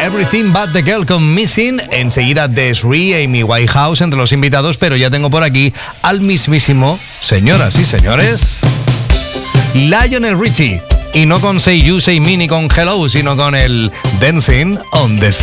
Everything But The Girl con Missing. Enseguida Desiree, Amy Winehouse entre los invitados, pero ya tengo por aquí al mismísimo, señoras y señores, Lionel Richie. Y no con Say You, Say Me ni con Hello, sino con el Dancing on the Sun.